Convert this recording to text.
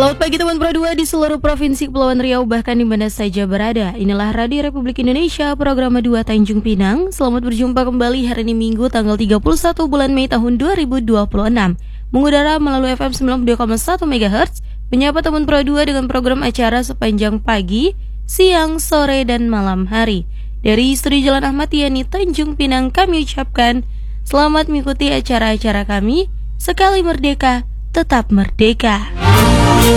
Selamat pagi teman Pro 2 di seluruh provinsi Kepulauan Riau bahkan di mana saja berada. Inilah Radio Republik Indonesia, program 2 Tanjung Pinang. Selamat berjumpa kembali hari ini Minggu tanggal 31 bulan Mei tahun 2026. Mengudara melalui FM 92,1 MHz, menyapa teman Pro 2 dengan program acara sepanjang pagi, siang, sore, dan malam hari. Dari Studio Jalan Ahmad Yani Tanjung Pinang kami ucapkan selamat mengikuti acara-acara kami. Sekali merdeka, tetap merdeka.